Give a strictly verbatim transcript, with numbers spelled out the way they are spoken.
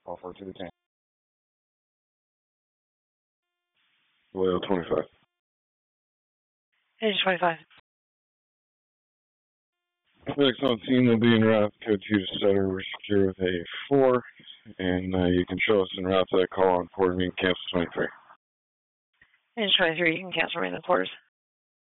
Call four to the ten. Vallejo twenty-five. Engine twenty-five. Next on scene will be in route code two to stutter. We're secure with a four, and uh, you can show us in route to that call on port and cancel twenty-three. Engine twenty-three, you can cancel random quarters.